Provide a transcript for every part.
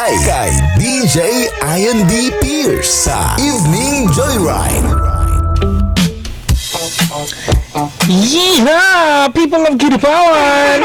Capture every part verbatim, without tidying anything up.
Chikatay kay D J Ian D. Pierce sa Evening Joyride. Yeehaw! People of Kidapawan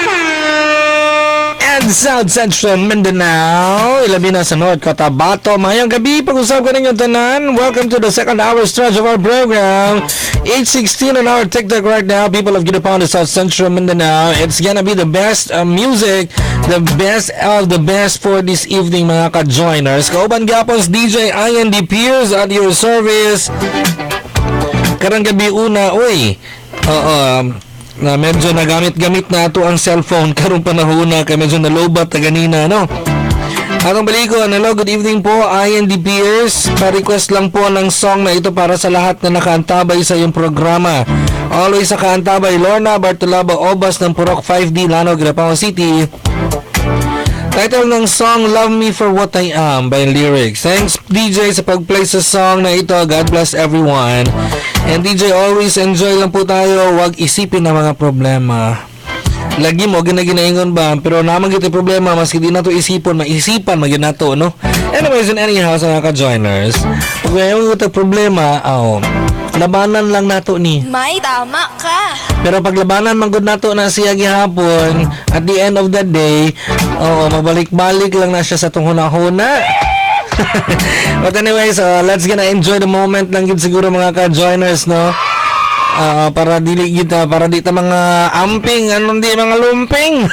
and South Central Mindanao, ilabi na sa North Cotabato. Mayang gabi, pag-usap ka ninyo tanan. Welcome to the second hour stretch of our program. eight sixteen on our TikTok right now. People of Kidapawan and South Central Mindanao. It's gonna be the best uh, music, the best of the best for this evening, mga ka-joiners. Kauban gapos D J Ian D. Pierce at your service. Karang gabi una, uy, oo, um, na medyo nagamit-gamit na ito ang cellphone karong panahon na kaya medyo nalobat na ganina, no? Atong baliko, hello, good evening po, Ian D. Pierce. Pa-request lang po ng song na ito para sa lahat na nakaantabay sa iyong programa. Always sa kaantabay, Lorna Bartolaba Obas ng Purok five D, Lanao, Kidapawan City. Title ng song, Love Me For What I Am by Lyrics. Thanks D J sa pag-play sa song na ito. God bless everyone. And D J, always enjoy lang po tayo. Huwag isipin ang mga problema. Lagi mo, ginaginaingon ba? Pero naman kita problema, maski di na to isipon, maisipan, magin na to, no? Anyways, in anyhow, sa mga ka-joiners, kung ngayon ito problema, oh, labanan lang nato ni. May tama ka. Pero pag labanan manggod nato na siya gihapon, at the end of the day, oo, mabalik-balik lang na siya sa tong huna-huna. But anyways, uh, let's gonna enjoy the moment lang yun siguro mga ka-joiners, no? Uh, para dili kita, para di ta mga amping, anong di mga lumping.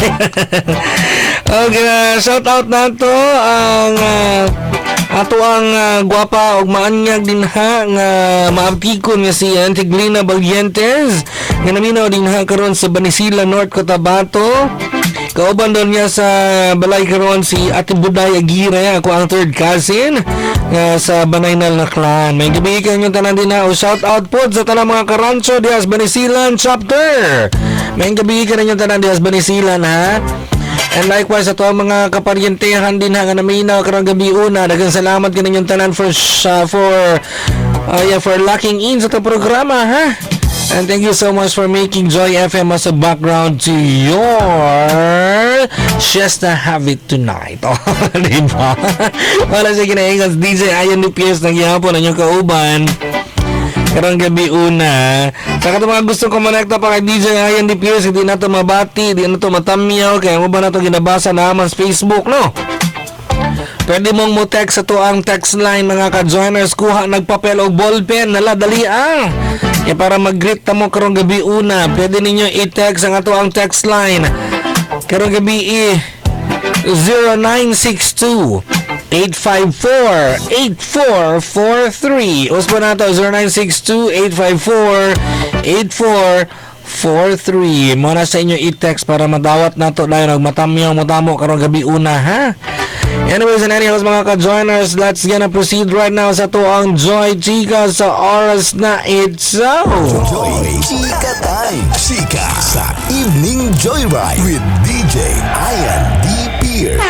Okay, uh, shout out na to ang uh, ato ang uh, gwapa og maanyag din ha nga maaptikon nga si Antiglina Valientes nga naminaw din ha karon sa Banisila, North Cotabato. Kauban doon niya sa balay karon si Ate Buday Aguirre, ako ang third cousin uh, sa Banaynal na clan. May gabi kayo yung tanan din na o shout out po sa tanang mga karancho dias Banisilan chapter. May gabi kayo yung tanan dias Banisilan ha. And likewise sa tuwang mga kaparyentehan din ha nga naminaw karong gabi una. Daghang salamat kaninyong tanan for uh, for uh, yeah, for locking in sa itong programa ha. And thank you so much for making Joy F M as a background to your Siesta Habit tonight. Oh, diba? Wala siya kinaingas D J Ian D. Pierce ng ihapon ang inyong kauban. Karang gabi una. Sa katong mga gustong kumonekta pa kay D J Ian D. Pierce, hindi na ito mabati, hindi na ito matamyaw, kaya mo ba na ito ginabasa naman sa Facebook, no? Pwede mong mo text sa to ang text line mga ka-joiners, kuha nagpapel o ballpen, nala dali ang. Kaya para mag-greet ta mo karong gabi una, pwede ninyo i-text ang ato ang text line. Karong gabi i zero nine six two eight five four eight four four three. Uspo na ito, zero nine six two eight five four eight four four three. Muna sa inyo i-text para madawat na ito dahil nagmatamyaw mo tamo karong gabi una ha. Anyways and anyways mga ka-joiners, let's gonna proceed right now sa to ang Joy Chika sa oras na ito. Joy Chika Time. Chika sa Evening Joyride with D J Ian D. Pierce.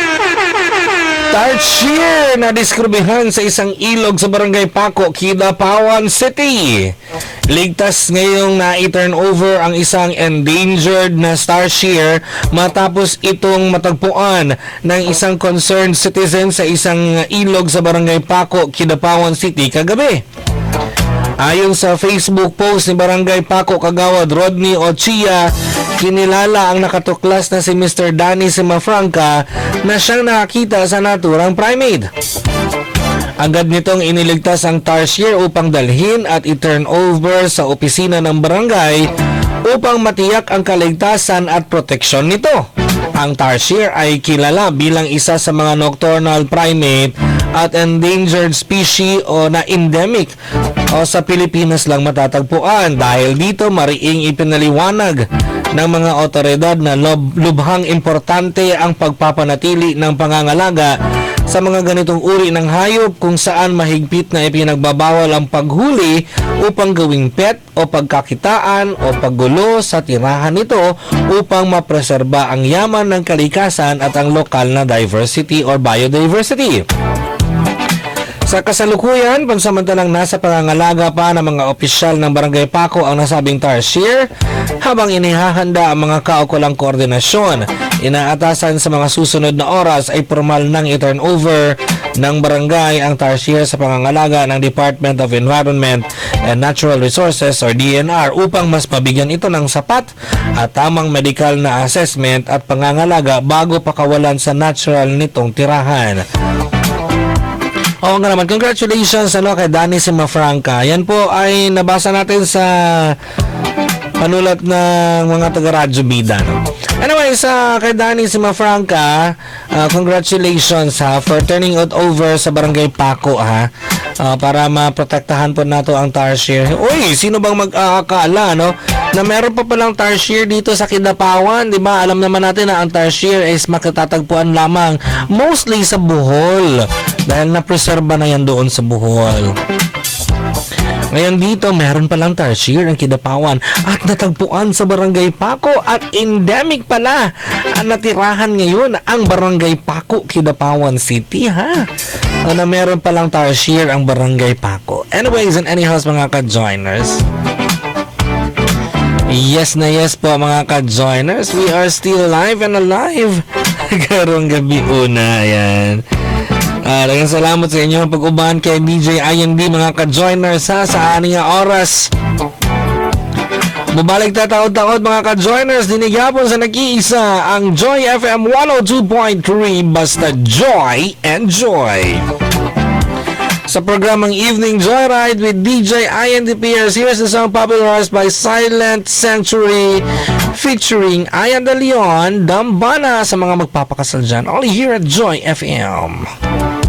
Tarsier na diskribihan sa isang ilog sa Barangay Paco, Kidapawan City. Ligtas ngayong na-turn over ang isang endangered na tarsier matapos itong matagpuan ng isang concerned citizen sa isang ilog sa Barangay Paco, Kidapawan City kagabi. Ayon sa Facebook post ni Barangay Paco Kagawad Rodney Ochia, kinilala ang nakatuklas na si Mister Danny Simafranca na siyang nakakita sa naturang primate. Agad nitong iniligtas ang tarsier upang dalhin at i-turn over sa opisina ng barangay upang matiyak ang kaligtasan at proteksyon nito. Ang tarsier ay kilala bilang isa sa mga nocturnal primate at endangered species o na endemic o sa Pilipinas lang matatagpuan. Dahil dito mariing ipinaliwanag ng mga otoridad na lub- lubhang importante ang pagpapanatili ng pangangalaga sa mga ganitong uri ng hayop kung saan mahigpit na ipinagbabawal ang paghuli upang gawing pet o pagkakitaan o paggulo sa tirahan nito upang mapreserba ang yaman ng kalikasan at ang lokal na diversity or biodiversity. Sa kasalukuyan, pansamantalang nasa pangangalaga pa ng mga opisyal ng Barangay Paco ang nasabing tarsier habang inihahanda ang mga kaukulang koordinasyon. Inaatasan sa mga susunod na oras ay formal nang i-turn over ng barangay ang tarsier sa pangangalaga ng Department of Environment and Natural Resources or D N R upang mas mabigyan ito ng sapat at tamang medical na assessment at pangangalaga bago pakawalan sa natural nitong tirahan. Oo nga naman, congratulations ano, kay Danny Simafranca. Yan po ay nabasa natin sa panulat ng mga taga-Radyo Bida. No? Anyway, sa kay Danny Simafranca, uh, congratulations ha, for turning it over sa Barangay Paco ha. Uh, para maprotektahan po nato ang tarsier. Uy, sino bang mag-aakala no, na meron pa palang tarsier dito sa Kidapawan, di ba? Alam naman natin na ang tarsier is makatatagpuan lamang mostly sa Bohol dahil na-preserba na yan doon sa Bohol. Ngayon dito, meron palang tarsier ang Kidapawan at natagpuan sa Barangay Paco at endemic pala ang natirahan ngayon ang Barangay Paco, Kidapawan City ha. O na meron palang tarsier ang Barangay Paco. Anyways and anyhows mga ka-joiners, yes na yes po mga ka-joiners, we are still live and alive. Karong gabi una yan. Uh, Dagang salamat sa inyo ang pag-uban kay D J Ian D mga ka-joiners ha, sa aning oras. Mabalik tataod-taod mga ka-joiners, dinigapon sa nag-iisa ang Joy F M one oh two point three, basta Joy and Joy. Sa programang Evening Joyride with D J Ian D Pierce, here's the song popularized by Silent Sanctuary featuring Ian De Leon, Dambana, sa mga magpapakasal dyan, only here at Joy F M.